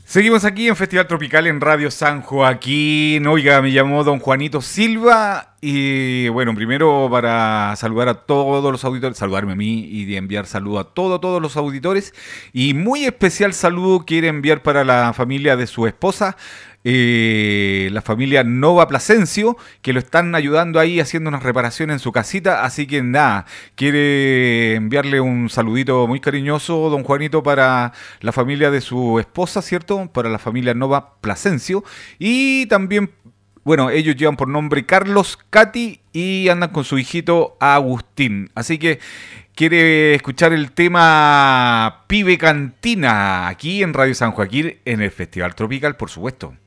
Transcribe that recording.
Seguimos aquí en Festival Tropical en Radio San Joaquín. Oiga, me llamó don Juanito Silva y bueno, primero para saludar a todos los auditores, saludarme a mí y de enviar saludo a todos los auditores, y muy especial saludo quiere enviar para la familia de su esposa, la familia Nova Plasencio, que lo están ayudando ahí haciendo unas reparaciones en su casita. Así que nada, quiere enviarle un saludito muy cariñoso, don Juanito, para la familia de su esposa, ¿cierto? Para la familia Nova Plasencio. Y también, bueno, ellos llevan por nombre Carlos, Katy, y andan con su hijito Agustín. Así que quiere escuchar el tema Pibe Cantina aquí en Radio San Joaquín en el Festival Tropical, por supuesto.